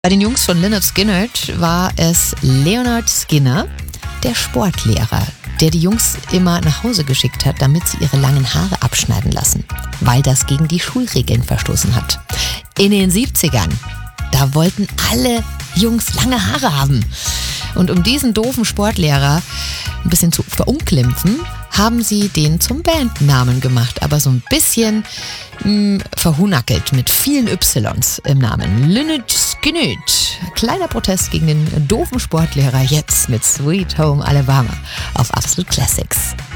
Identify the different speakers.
Speaker 1: Bei den Jungs von Lynyrd Skynyrd war es Lynyrd Skynyrd, der Sportlehrer, der die Jungs immer nach Hause geschickt hat, damit sie ihre langen Haare abschneiden lassen, weil das gegen die Schulregeln verstoßen hat. In den 70ern, da wollten alle Jungs lange Haare haben. Und um diesen doofen Sportlehrer ein bisschen zu verunglimpfen, haben sie den zum Bandnamen gemacht, aber so ein bisschen verhunackelt mit vielen Ys im Namen. Lynyrd Skynyrd. Kleiner Protest gegen den doofen Sportlehrer jetzt mit Sweet Home Alabama auf Absolute Classics.